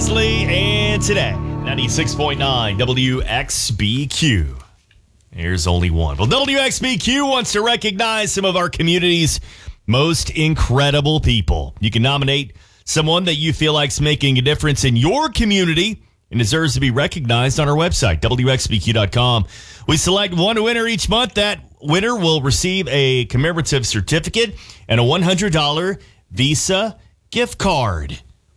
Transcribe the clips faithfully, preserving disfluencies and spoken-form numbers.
previously and today. ninety-six point nine W X B Q. Here's only one. Well, W X B Q wants to recognize some of our community's most incredible people. You can nominate someone that you feel like's making a difference in your community and deserves to be recognized on our website, W X B Q dot com. We select one winner each month. That winner will receive a commemorative certificate and a one hundred dollars Visa gift card.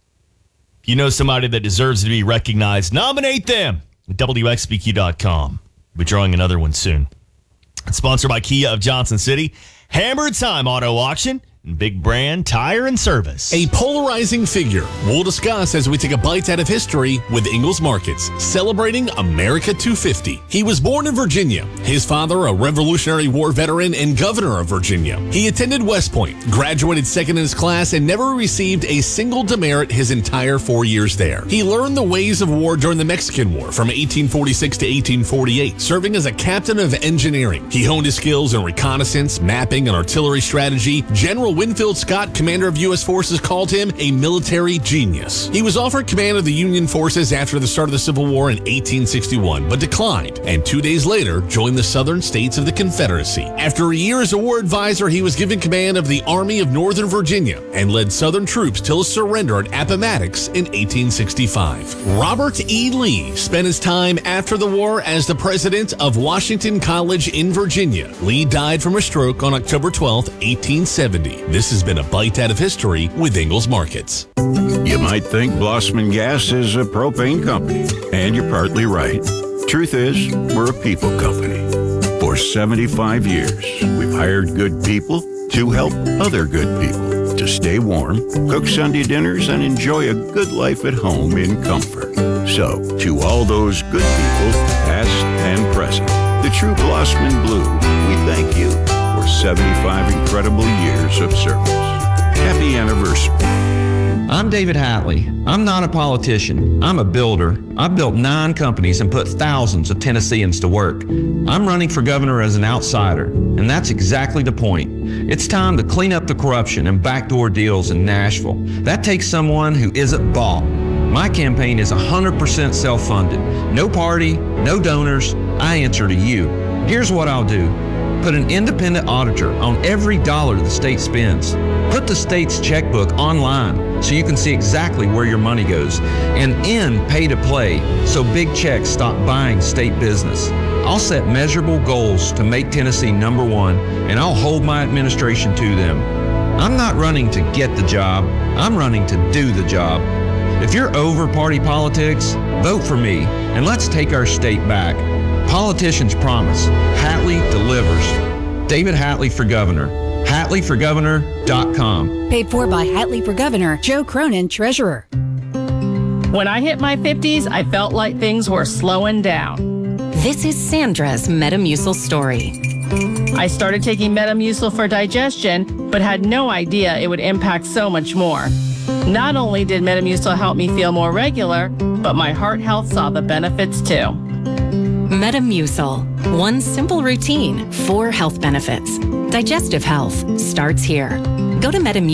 If you know somebody that deserves to be recognized, nominate them at W X B Q dot com. We'll be drawing another one soon. It's sponsored by Kia of Johnson City, Hammer Time Auto Auction, and Big Brand Tire and Service. A polarizing figure we'll discuss as we take a bite out of history with Ingalls Markets, celebrating America two fifty. He was born in Virginia. His father, a Revolutionary War veteran and governor of Virginia. He attended West Point, graduated second in his class, and never received a single demerit his entire four years there. He learned the ways of war during the Mexican War from eighteen forty-six to eighteen forty-eight, serving as a captain of engineering. He honed his skills in reconnaissance, mapping, and artillery strategy. General Winfield Scott, commander of U S forces, called him a military genius. He was offered command of the Union forces after the start of the Civil War in eighteen sixty-one, but declined, and two days later joined the southern states of the Confederacy. After a year as a war advisor, he was given command of the Army of Northern Virginia and led Southern troops till his surrender at Appomattox in eighteen sixty-five. Robert E. Lee spent his time after the war as the president of Washington College in Virginia. Lee died from a stroke on October twelfth, eighteen seventy. This has been a bite out of history with Ingalls Markets. You might think Blossman Gas is a propane company, and you're partly right. Truth is, we're a people company. For seventy-five years, we've hired good people to help other good people to stay warm, cook Sunday dinners, and enjoy a good life at home in comfort. So, to all those good people, past and present, the true Blossman Blue, we thank you for seventy-five incredible years of service. Happy anniversary. I'm David Hatley. I'm not a politician. I'm a builder. I've built nine companies and put thousands of Tennesseans to work. I'm running for governor as an outsider, and that's exactly the point. It's time to clean up the corruption and backdoor deals in Nashville. That takes someone who isn't bought. My campaign is one hundred percent self-funded. No party, no donors. I answer to you. Here's what I'll do. Put an independent auditor on every dollar the state spends. Put the state's checkbook online so you can see exactly where your money goes. And end pay to play so big checks stop buying state business. I'll set measurable goals to make Tennessee number one, and I'll hold my administration to them. I'm not running to get the job. I'm running to do the job. If you're over party politics, vote for me, and let's take our state back. Politicians promise. Hatley delivers. David Hatley for governor. Hatley for governor dot com. Paid for by Hatley for Governor, Joe Cronin, Treasurer. When I hit my fifties, I felt like things were slowing down. This is Sandra's Metamucil story. I started taking Metamucil for digestion, but had no idea it would impact so much more. Not only did Metamucil help me feel more regular, but my heart health saw the benefits too. Metamucil. One simple routine, four health benefits. Digestive health starts here. Go to Metamucil.